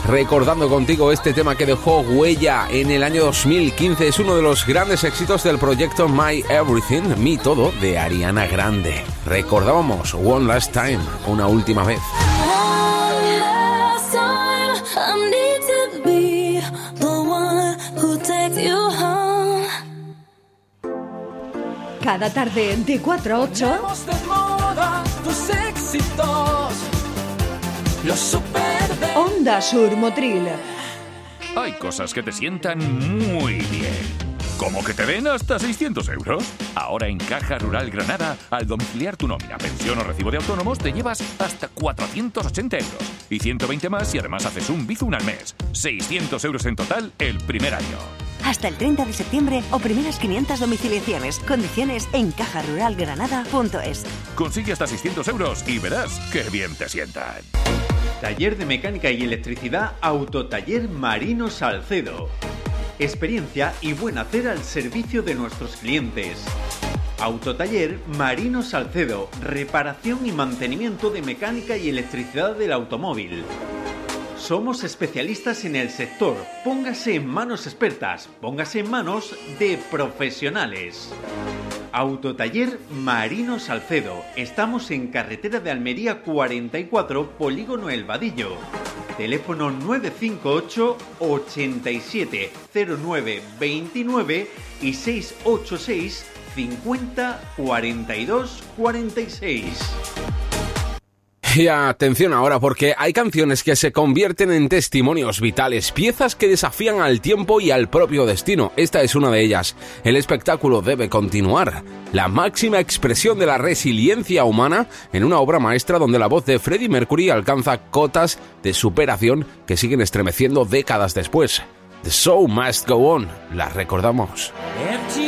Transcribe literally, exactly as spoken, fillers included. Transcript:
recordando contigo este tema que dejó huella en el año dos mil quince. Es uno de los grandes éxitos del proyecto My Everything, Mi Todo, de Ariana Grande. Recordábamos One Last Time, una última vez. Cada tarde de cuatro a ocho Onda Sur Motril. Hay cosas que te sientan muy bien. ¿Cómo que te den hasta seiscientos euros? Ahora en Caja Rural Granada, al domiciliar tu nómina, pensión o recibo de autónomos, te llevas hasta cuatrocientos ochenta euros. Y ciento veinte más si además haces un Bizum al mes. seiscientos euros en total el primer año. Hasta el treinta de septiembre o primeras quinientas domiciliaciones. Condiciones en caja rural granada punto es. Consigue hasta seiscientos euros y verás qué bien te sientan. Taller de Mecánica y Electricidad Autotaller Marino Salcedo. Experiencia y buen hacer al servicio de nuestros clientes. Autotaller Marino Salcedo. Reparación y mantenimiento de mecánica y electricidad del automóvil. Somos especialistas en el sector. Póngase en manos expertas. Póngase en manos de profesionales. Autotaller Marino Salcedo. Estamos en carretera de Almería cuarenta y cuatro, Polígono El Vadillo. Teléfono nueve cinco ocho, ochenta y siete, cero nueve veintinueve y seis ocho seis, cincuenta, cuarenta y dos, cuarenta y seis. Y atención ahora, porque hay canciones que se convierten en testimonios vitales, piezas que desafían al tiempo y al propio destino. Esta es una de ellas. El espectáculo debe continuar. La máxima expresión de la resiliencia humana en una obra maestra donde la voz de Freddie Mercury alcanza cotas de superación que siguen estremeciendo décadas después. The Show Must Go On. La recordamos. Empty